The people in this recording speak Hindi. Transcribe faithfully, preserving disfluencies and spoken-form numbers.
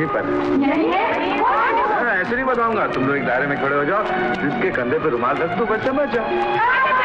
यहीं पर। ऐसे नहीं बताऊंगा, तुम लोग एक दायरे में खड़े हो जाओ, जिसके कंधे पे रुमाल रख दो, बच्चा बच जाओ।